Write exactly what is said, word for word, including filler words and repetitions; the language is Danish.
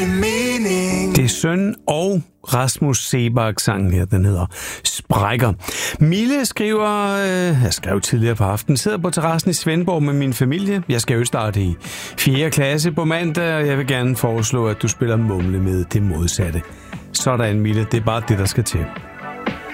Det er Søn og Rasmus Seebach sangen her, den hedder Sprækker. Mille skriver, øh, jeg skrev tidligere på aftenen, sidder på terrassen i Svendborg med min familie. Jeg skal jo starte i fjerde klasse på mandag, og jeg vil gerne foreslå, at du spiller Mumle med det modsatte. Sådan, Mille, det er bare det, der skal til.